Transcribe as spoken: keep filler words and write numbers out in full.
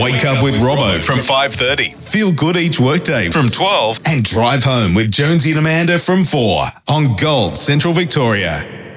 Wake up with Robbo from five thirty. Feel good each workday from twelve. And drive home with Jonesy and Amanda from four on Gold Central Victoria.